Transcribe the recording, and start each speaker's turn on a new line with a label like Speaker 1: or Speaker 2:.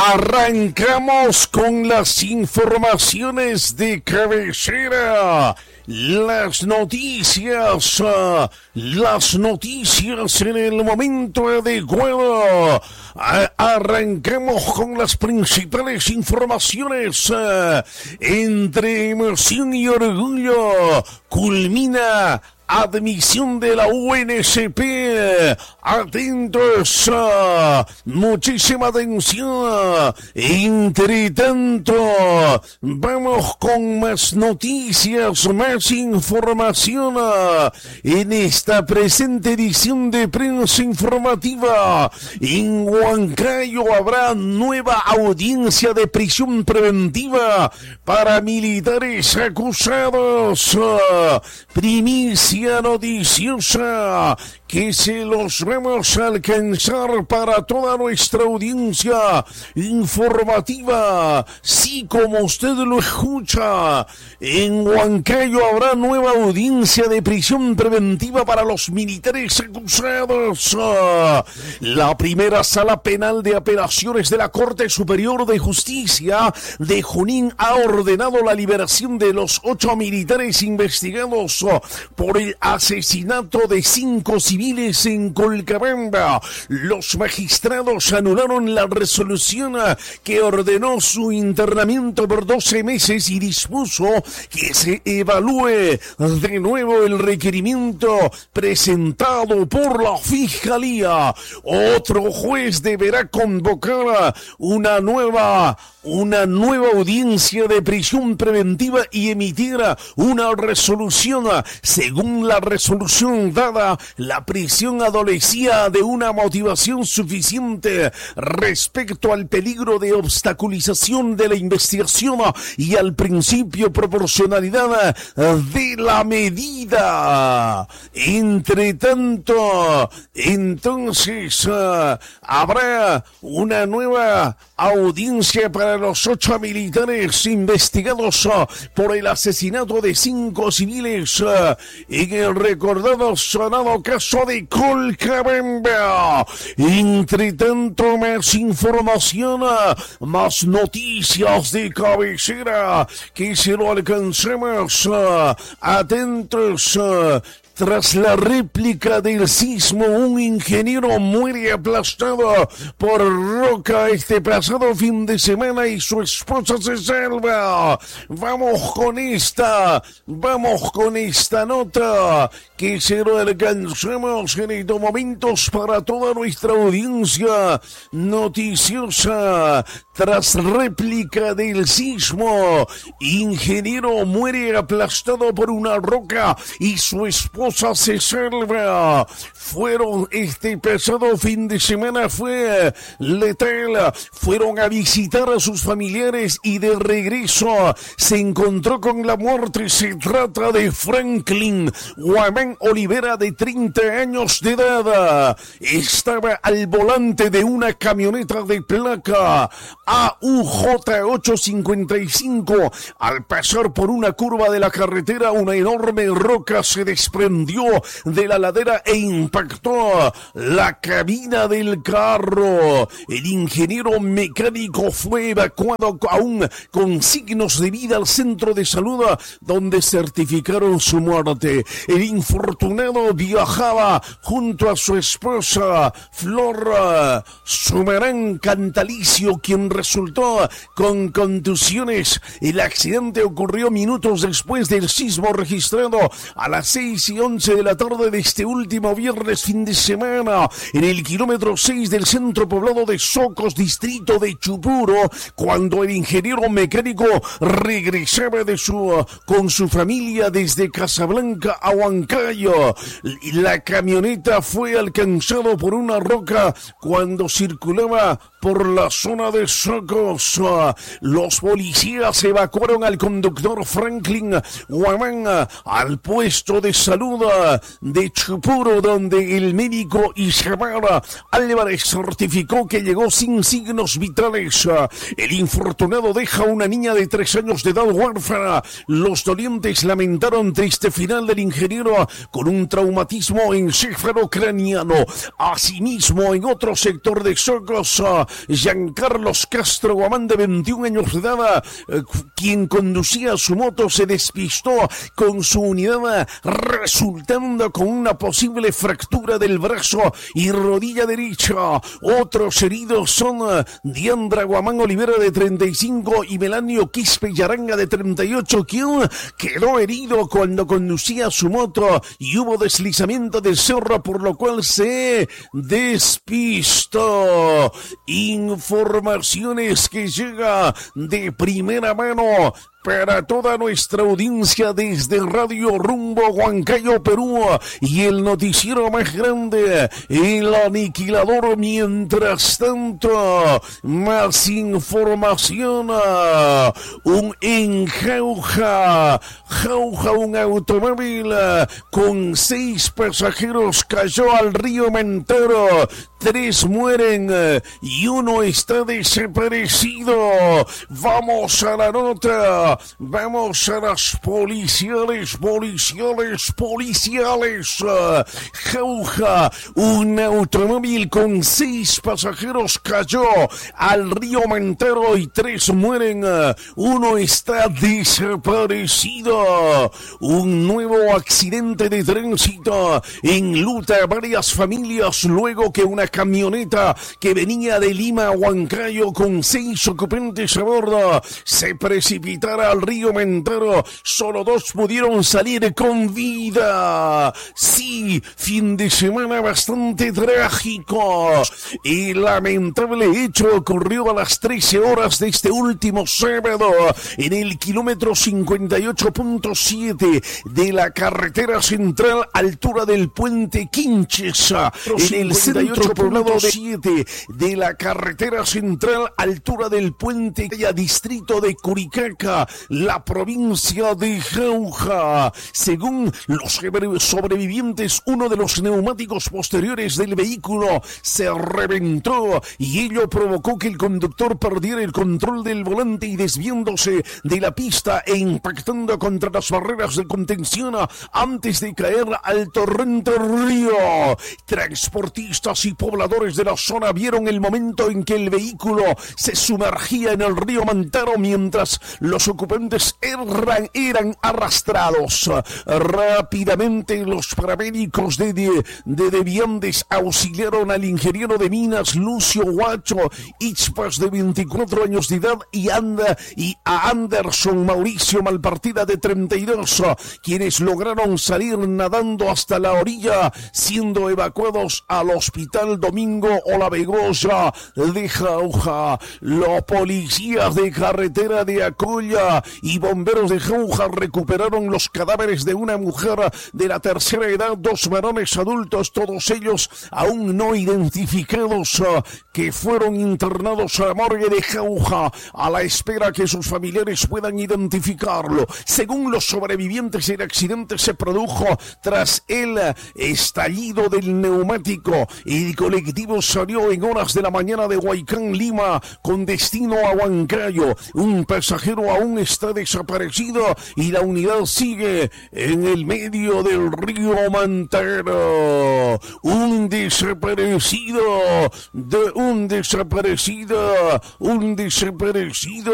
Speaker 1: Arrancamos con las informaciones de cabecera. Las noticias en el momento adecuado. Arrancamos con las principales informaciones. Entre emoción y orgullo culmina admisión de la UNSP. Atentos, muchísima atención. Entre tanto, vamos con más noticias, más información en esta presente edición de prensa informativa. En Huancayo habrá nueva audiencia de prisión preventiva para militares acusados. Primicia noticiosa que se los vamos a alcanzar para toda nuestra audiencia informativa. Sí, como usted lo escucha, en Huancayo habrá nueva audiencia de prisión preventiva para los militares acusados. La primera sala penal de apelaciones de la Corte Superior de Justicia de Junín ha ordenado la liberación de los 8 militares investigados por el asesinato de 5 civiles en Colcabamba. Los magistrados anularon la resolución que ordenó su internamiento por 12 meses y dispuso que se evalúe de nuevo el requerimiento presentado por la Fiscalía. Otro juez deberá convocar una nueva audiencia de prisión preventiva y emitir una resolución. Según la resolución dada, la prisión adolecía de una motivación suficiente respecto al peligro de obstaculización de la investigación y al principio proporcionalidad de la medida. Entre tanto, entonces, habrá una nueva audiencia para los 8 militares investigados por el asesinato de 5 civiles en el recordado sonado caso de Colcabamba. Entre tanto, más información, más noticias de cabecera que se lo alcancemos. Atentos. Tras la réplica del sismo, un ingeniero muere aplastado por roca este pasado fin de semana y su esposa se salva. Vamos con esta nota que se lo alcanzamos en estos momentos para toda nuestra audiencia noticiosa. Tras réplica del sismo, ingeniero muere aplastado por una roca y su esposa se salva. Este pasado fin de semana fue letal. Fueron a visitar a sus familiares y de regreso se encontró con la muerte. Se trata de Franklin Guamán Olivera, de 30 años de edad. Estaba al volante de una camioneta de placa AUJ 855. Al pasar por una curva de la carretera, una enorme roca se desprendió de la ladera e impactó la cabina del carro. El ingeniero mecánico fue evacuado aún con signos de vida al centro de salud, donde certificaron su muerte. El infortunado viajaba junto a su esposa Flor Sumarán Cantalicio, quien resultó con contusiones. El accidente ocurrió minutos después del sismo registrado a las 6:11 de la tarde de este último viernes fin de semana en el kilómetro 6 del centro poblado de Socos, distrito de Chupuro, cuando el ingeniero mecánico regresaba con su familia desde Casablanca a Huancayo. La camioneta fue alcanzada por una roca cuando circulaba por la zona de Socos. Los policías evacuaron al conductor Franklin Guamán al puesto de salud Salud de Chupuro, donde el médico Isamar Álvarez certificó que llegó sin signos vitales. El infortunado deja a una niña de 3 años de edad huérfana. Los dolientes lamentaron triste final del ingeniero con un traumatismo encefalocraniano. Asimismo, en otro sector de Socos, Giancarlos Castro Guamán, de 21 años de edad, quien conducía su moto, se despistó con su unidad, resultando con una posible fractura del brazo y rodilla derecha. Otros heridos son Diandra Guamán Olivera, de 35, y Melanio Quispe Yaranga, de 38, quien quedó herido cuando conducía su moto y hubo deslizamiento del cerro, por lo cual se despistó. Informaciones que llega de primera mano para toda nuestra audiencia desde Radio Rumbo Huancayo, Perú, y el noticiero más grande, El Aniquilador. Mientras tanto, más información. En Jauja, un automóvil con 6 pasajeros cayó al río Mantaro. 3 mueren y 1 está desaparecido. Vamos a la nota. Vamos a las policiales. Jauja, un automóvil con 6 pasajeros cayó al río Mantaro y 3 mueren. 1 está desaparecido. Un nuevo accidente de tránsito enluta a varias familias luego que una camioneta que venía de Lima a Huancayo con 6 ocupantes a bordo se precipitara al río Mantaro. Solo 2 pudieron salir con vida. Sí, fin de semana bastante trágico. El lamentable hecho ocurrió a las 13 horas de este último sábado en el kilómetro 58.7 de la carretera central, altura del puente Quinches, en el centro poblado de 7 de la carretera central, altura del puente, distrito de Curicaca, la provincia de Jauja. Según los sobrevivientes, uno de los neumáticos posteriores del vehículo se reventó y ello provocó que el conductor perdiera el control del volante y, desviándose de la pista e impactando contra las barreras de contención antes de caer al torrente río. Transportistas y pobladores de la zona vieron el momento en que el vehículo se sumergía en el río Mantaro mientras los ocupantes eran arrastrados. Rápidamente los paramédicos de Viandes auxiliaron al ingeniero de minas Lucio Huacho Ichpas, de 24 años de edad, y a Anderson Mauricio Malpartida, de 32, quienes lograron salir nadando hasta la orilla, siendo evacuados al Hospital Domingo Olavegosa de Jauja. Los policías de carretera de Acolla y bomberos de Jauja recuperaron los cadáveres de una mujer de la tercera edad, 2 varones adultos, todos ellos aún no identificados, que fueron internados a la morgue de Jauja a la espera que sus familiares puedan identificarlo. Según los sobrevivientes, el accidente se produjo tras el estallido del neumático. El colectivo salió en horas de la mañana de Huaycán, Lima, con destino a Huancayo. Un pasajero aún está desaparecido y la unidad sigue en el medio del río Mantaro. Un desaparecido.